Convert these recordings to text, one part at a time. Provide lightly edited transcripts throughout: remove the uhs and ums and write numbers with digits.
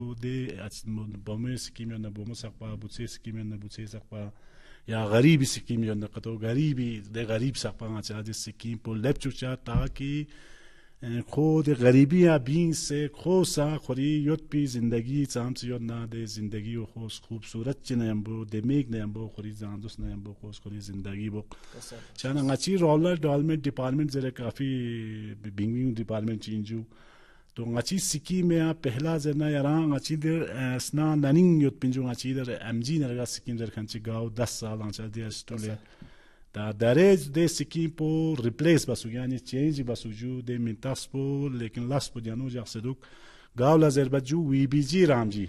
de bomme scheme na bomme sakpa butse scheme na butse sakpa या गरीबी सिक्किम जो नकतो गरीबी दे गरीब सकपा चाह जिस सिक्किम पर लेप चुचा ताकि खुद गरीबी या बींग से खो सा खुरी योत पी जिंदगी चाम से योत ना दे जिंदगी वो खोस खूबसूरत चिन्ह यंबो देमेग ने यंबो खुरी जानदुस ने यंबो खोस खुरी जिंदगी वो चाना ngachi roller development department जरे काफी बिंग डिपार्टमेंट चेंजू तो ngachi सिक्किम में पहला जना यारा ngachi दे स्ना ननिंग योत पिंजू ngachi दे एमजी नरगा सिक्किम दर खंची गाँव 10 साल आंचा दे स्टूले ता दरेज दे सिक्किम पो रिप्लेस बसु यानी चेंज बसु जू दे मिंटास पो लेकिन लास्ट पो जानो जा सदुक गाँव लाजर बजू वीबीजी रामजी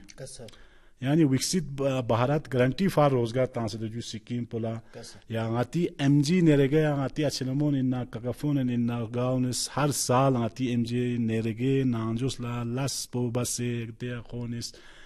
यानी विकसित भारत गारंटी फॉर रोजगार तांसे जो सिक्किम पोला या आती एमजी नेरेगे या आती अच्छनमोन इन्ना ककफोन इन्ना गाँव ने हर साल आती एमजी नेरेगे नांजोस ला लास पो बसे दे खोनिस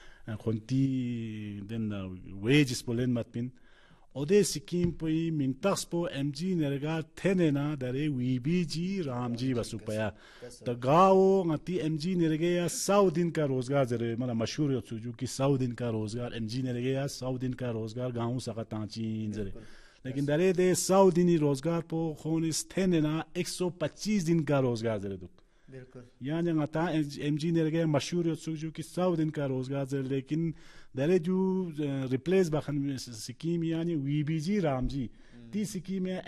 खोंती देन वेजेस पोलेन मतपिन ओदे सिक्किम पोई मिंटास पो एमजी नेरेगा थेने ना दरे वीबीजी रामजी बसुपया तो गाँव आती एमजी नेरेगे या 100 दिन का रोजगार जरे मतलब मशहूर है सुजू कि 100 दिन का रोजगार एमजी नेरेगे या 100 दिन का रोजगार गाँव सका तांची जरे लेकिन दरे दे 100 दिन ही रोजगार पो खोनिस थेने ना 125 दिन का रोजगार जरे दुख यानी आता एमजी नेरेगे मशहूर है सुजू कि 100 दिन का रोजगार जरे लेकिन दरे जो रिप्लेस बखन सिक्किम यानी वीबीजी रामजी ती सिक्किम में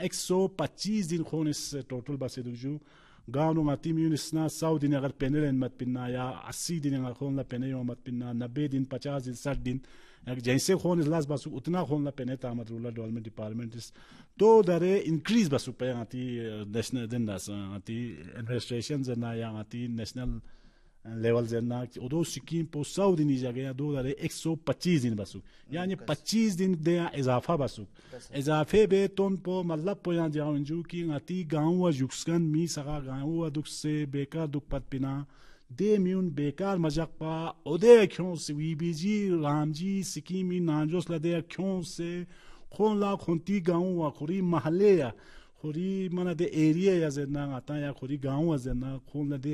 125 दिन खोन इस टोटल बसे दुजू गाँव नो माती म्यूनिसना 100 दिन अगर पेनल मत पिन्ना या 80 दिन अगर खोन ला पेने यो मत पिन्ना 90 दिन 50 दिन 60 दिन जैसे खोन इस लास बसु उतना खोन ला पेने तामत रूरल डेवलपमेंट डिपार्टमेंट इस तो दरे इंक्रीज बसु पे आती नेशनल दिन दास आती एडमिनिस्ट्रेशन जना या आती नेशनल लेवल जना उदो सिक्किम पो 100 दिन जगह दो दरे 125 दिन बसु यानी 25 दिन दे इजाफा बसु इजाफे बे तोन पो मतलब पो या जाऊं जो कि आती गाँव व जुक्सकन मी सगा गाँव व दुख से बेकार दुख पत पिना दे म्यून बेकार मजाक पा ओदे क्यों से वीबीजी रामजी सिक्किम नांजोस लदे क्यों से खोन ला खोंती गाँव व खुरी महल्ले या खुरी मना दे एरिया या जना आता या खुरी गाँव व जना खोन लदे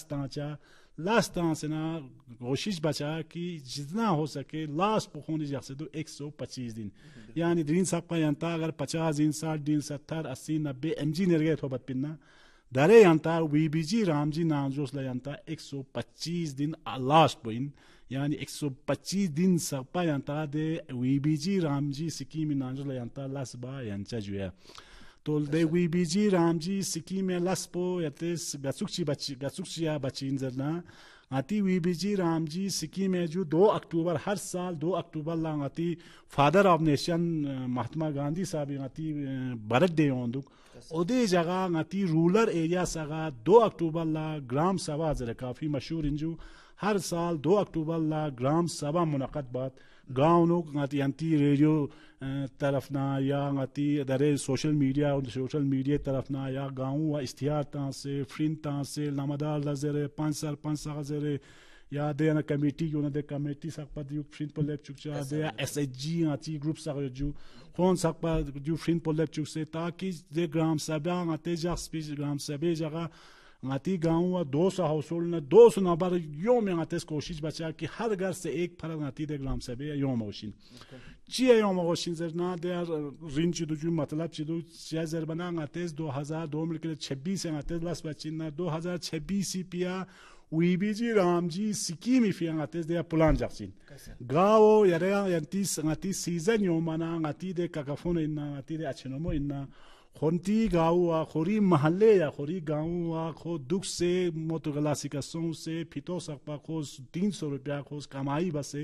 लास्ट से ना कोशिश बचा कि जितना हो सके लास्ट पहुंच जा तो 125 दिन यानी दिन सबका यंता अगर 50 दिन 60 दिन 70 80 90 एमजी निर्गय तो बतपिना दरे यंता वीबीजी रामजी नांजोस ला यंता 125 दिन लास्ट पॉइंट यानी 125 दिन सबका यंता दे वीबीजी रामजी सिक्किम नांजोस ला यंता लास्ट बा यंचा जुया तो दे वीबीजी रामजी सिक्किम में लास्पो यतेस गसुक्चिया बचिन जरना आती वीबीजी रामजी सिक्किम में जो 2 अक्टूबर हर साल 2 अक्टूबर ला आती father of nation Mahatma Gandhi साहब आती बर्थडे होंदुक ओदे जगह आती रूरल एरिया सगा 2 अक्टूबर ला ग्राम सभा जरा काफी मशहूर इंजू हर साल 2 अक्टूबर ला ग्राम सभा मुनक़द बात गाँव नो आती अंती रेडियो तरफ ना या आती दरे सोशल मीडिया तरफ ना या गाँव व इश्तिहार ता से फ्रिन ता से नमदार लजरे 5 साल जरे या दे ना कमेटी यो ना दे कमेटी सकपा यू फ्रिन पोलेप चुचा दे एसएचजी आती ग्रुप सा जो कौन सकपा जो फ्रिन पोलेप चुक से ताकि दे ग्राम सभा आते जा स्पीच ग्राम सभा जगह आती गाँव 200 हाउस होल्ड ने 200 नंबर यो में आते कोशिश बचा कि हर घर से एक फर्क आती दे ग्राम सभा यो मशीन चिया यो मशीन जरना दे रिन चिदु जो मतलब चिदु चिया जरबना आते 2002 मिलकर 26 से आते लास्ट बचिन 2026 पिया वीबीजी रामजी सिक्किम फिया आते दे प्लान जक्सिन गाँव यारे आती सीजन यो मना आती दे काकाफोन इन्ना आती दे अच्छनमो इन्ना खोंती गाँव व खोरी महल्ले या खोरी गाँव व खो दुख से मोतगलासिकासों से फितो सकपा खोस 300 रुपया खोस कमाई बसे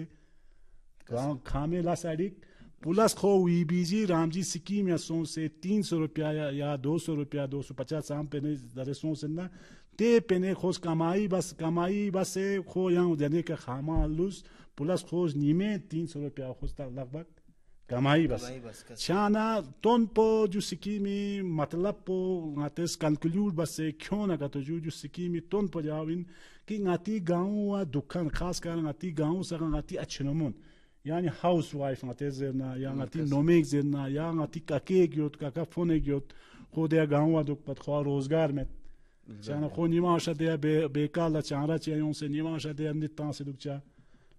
गाँव खामे ला साइडिक प्लस खो वीबीजी रामजी सिक्किम या सो से 300 रुपया या 200 रुपया 250 साम पेने दरे सो से ना ते पेने खोस कमाई बसे खो यहाँ जाने का खामा लूस प्लस खोस नीमे 300 रुपया खोस लगभग कमाई बस छाना तोन पो जो सिक्किमी मतलब पो आतेस कंक्लूड बस से क्यों ना तो जो सिक्किमी तोन पो जाविन कि आती गाँव व दुकान खास कर आती गाँव सगा आती अच्छनमोन यानी हाउस वाइफ आते जेना या आती नोमेक जेना या आती काके ग्योत काका फोने ग्योत खुद गाँव व दुख पत खो रोजगार में छाना खो निमाशा दे बेकार ला चारा चाहिए से निमाशा दे निता से दुख चा